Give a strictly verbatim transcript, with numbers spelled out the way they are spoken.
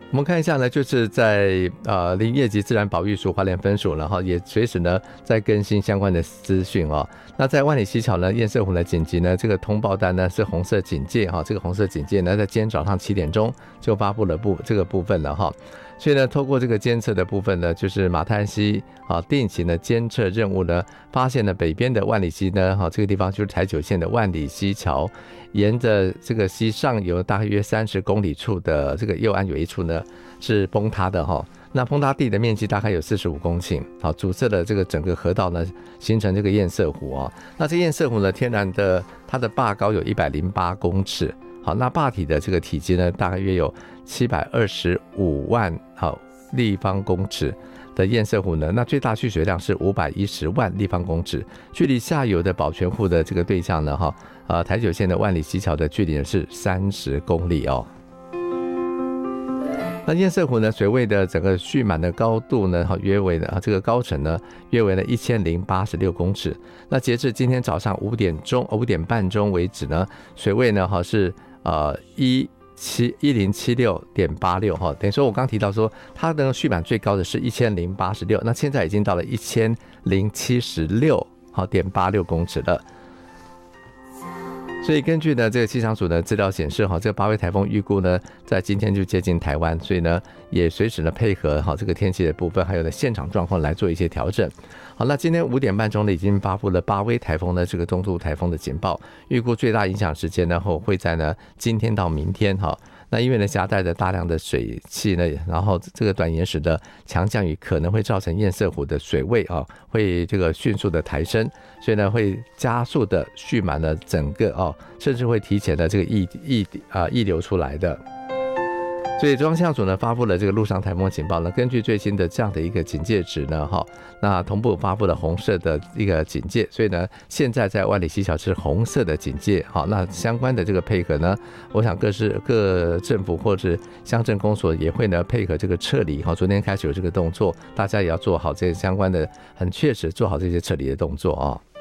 我们看一下呢，就是在呃林业及自然保育署花莲分署，然后也随时呢在更新相关的资讯哦。那在万里溪桥呢，堰塞湖的紧急呢这个通报单呢是红色警戒哈、哦，这个红色警戒呢在今天早上七点钟就发布了部这个部分了哈、哦。所以呢，透过这个监测的部分呢，就是马太溪啊定期的监测任务呢，发现了北边的万里溪呢，哈、啊、这个地方就是台九线的万里溪桥，沿着这个溪上游大约三十公里处的这个右岸有一处呢是崩塌的哈、啊。那崩塌地的面积大概有四十五公顷，好、啊，阻塞了这个整个河道呢，形成这个堰塞湖啊。那这堰塞湖呢，天然的它的坝高有一百零八公尺。好，那坝体的这个体积呢，大概约有七百二十五万好立方公尺的堰塞湖呢，那最大蓄水量是五百一十万立方公尺，距离下游的保全户的这个对象呢，哈，呃，台九线的万里溪桥的距离是三十公里哦。那堰塞湖呢，水位的整个蓄满的高度呢，哈，约为呢这个高程呢，约为呢一千零八十六公尺。那截至今天早上五点钟、五点半钟为止呢，水位呢，哈是。呃，一七一零七六点八六哈，等于说我刚提到说，它的蓄满最高的是一千零八十六，那现在已经到了一千零七十六好点八六公尺了。所以根据呢这个气象署的资料显示，哈，这个八威台风预估呢在今天就接近台湾，所以呢也随时呢配合好这个天气的部分，还有呢现场状况来做一些调整。好，那今天五点半钟呢已经发布了八威台风的这个中度台风的警报，预估最大影响时间呢后会在呢今天到明天哈。那因为呢夹带着大量的水汽呢，然后这个短延时的强降雨可能会造成堰塞湖的水位啊会这个迅速的抬升，所以呢会加速的蓄满了整个哦，甚至会提前的这个溢溢啊溢流出来的。所以中央气象署呢发布了这个陆上台风警报呢，根据最新的这样的一个警戒值呢，哈，那同步发布了红色的一个警戒，所以呢，现在在万里溪桥是红色的警戒，好，那相关的这个配合呢，我想各市各政府或者乡镇公所也会呢配合这个撤离，好，昨天开始有这个动作，大家也要做好这些相关的，很确实做好这些撤离的动作啊。